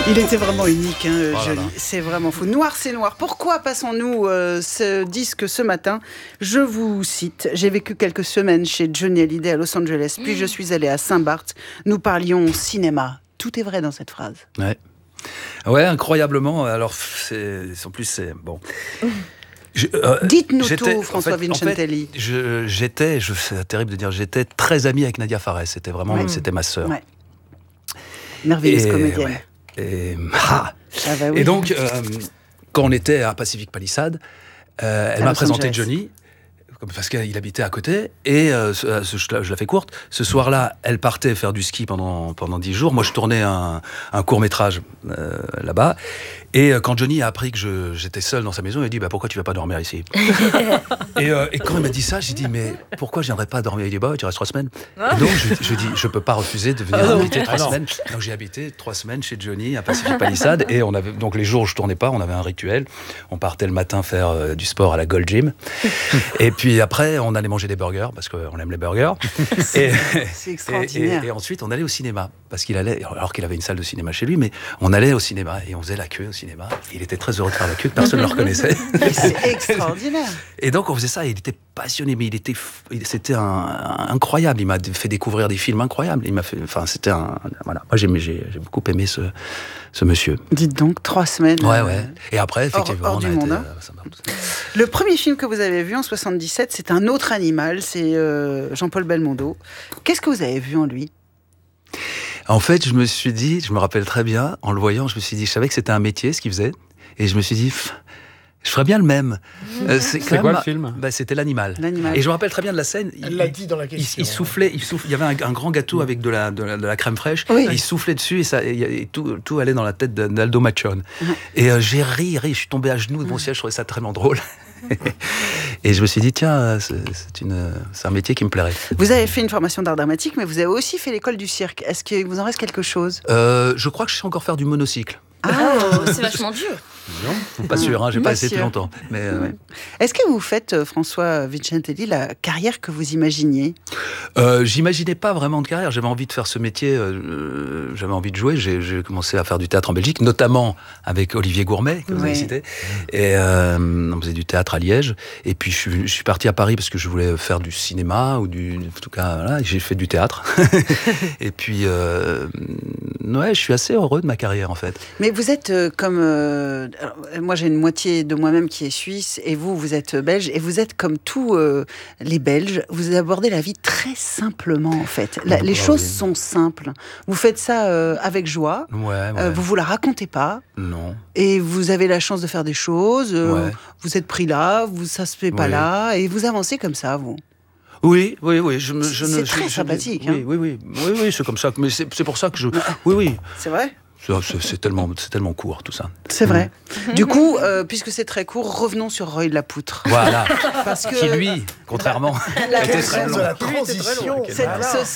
Il était vraiment unique, hein, Oh Johnny. C'est vraiment fou. Noir, c'est noir. Pourquoi passons-nous ce disque ce matin? Je vous cite. J'ai vécu quelques semaines chez Johnny Hallyday à Los Angeles, puis je suis allée à Saint-Barth. Nous parlions cinéma. Tout est vrai dans cette phrase. Ouais, incroyablement. Alors, en plus, c'est bon. Dites-nous tout, François Vincentelli. C'est terrible de dire, j'étais très ami avec Nadia Fares. C'était vraiment, c'était ma sœur. Ouais. Merveilleuse comédienne. Ouais. Oui. Et donc, quand on était à Pacific Palisades, elle m'a présenté Johnny, parce qu'il habitait à côté, et je la fais courte, ce soir-là, elle partait faire du ski pendant 10 jours. Moi, je tournais un court-métrage là-bas, et quand Johnny a appris que j'étais seul dans sa maison, il a dit pourquoi tu vas pas dormir ici? et quand il m'a dit ça, j'ai dit mais pourquoi je viendrais pas dormir? Il dit tu restes 3 semaines. Et donc je dis je peux pas refuser de venir habiter 3 semaines. Donc j'ai habité 3 semaines chez Johnny à Pacific Palisades, et on avait donc les jours où je tournais pas, on avait un rituel. On partait le matin faire du sport à la Gold Gym, et puis après on allait manger des burgers parce qu'on aime les burgers. C'est extraordinaire. Et ensuite on allait au cinéma parce qu'il allait, alors qu'il avait une salle de cinéma chez lui, mais on allait au cinéma et on faisait la queue au cinéma. Il était très heureux de faire la queue, personne ne le reconnaissait. C'est extraordinaire. Et donc on faisait ça, et il était passionné, mais c'était incroyable. Il m'a fait découvrir des films incroyables. C'était voilà. Moi j'ai beaucoup aimé ce monsieur. Dites donc, 3 semaines. Ouais. Et après, effectivement, hors du monde. Le premier film que vous avez vu en 77, c'est Un autre animal, c'est Jean-Paul Belmondo. Qu'est-ce que vous avez vu en lui? En fait, je me rappelle très bien, en le voyant, je me suis dit, je savais que c'était un métier, ce qu'il faisait, et je me suis dit, je ferais bien le même. C'est quoi le film? C'était L'Animal. Et je me rappelle très bien de la scène. Elle l'a dit dans la question. Il soufflait. Il y avait un grand gâteau avec de la crème fraîche. Oui. Et il soufflait dessus, et tout allait dans la tête d'Aldo Machon. Et j'ai ri, je suis tombé à genoux de mon siège, je trouvais ça tellement drôle. Et je me suis dit, tiens, c'est un métier qui me plairait. Vous avez fait une formation d'art dramatique, mais vous avez aussi fait l'école du cirque. Est-ce qu'il vous en reste quelque chose? Je crois que je sais encore faire du monocycle. C'est vachement dur. Non, pas sûr, j'ai pas essayé depuis longtemps. Mais, ouais. Est-ce que vous faites, François Vincentelli, la carrière que vous imaginiez? J'imaginais pas vraiment de carrière. J'avais envie de faire ce métier, j'avais envie de jouer. J'ai commencé à faire du théâtre en Belgique, notamment avec Olivier Gourmet, que vous avez cité. Et on faisait du théâtre à Liège. Et puis je suis parti à Paris parce que je voulais faire du cinéma, en tout cas, voilà, j'ai fait du théâtre. Et puis, je suis assez heureux de ma carrière, en fait. Mais vous êtes comme... alors, moi, j'ai une moitié de moi-même qui est suisse, et vous êtes belge, et vous êtes comme tous les Belges. Vous abordez la vie très simplement, en fait. Les choses sont simples. Vous faites ça avec joie. Ouais. Vous la racontez pas. Non. Et vous avez la chance de faire des choses. Vous êtes pris là, ça se fait pas là, et vous avancez comme ça, vous. Oui. C'est très sympathique. Oui, c'est comme ça. Mais c'est pour ça que Oui. C'est vrai? C'est tellement court, tout ça. C'est vrai. Du coup, puisque c'est très court, revenons sur Roy de la Poutre. Voilà. Parce que qui, lui, contrairement, la était très long. de la transition.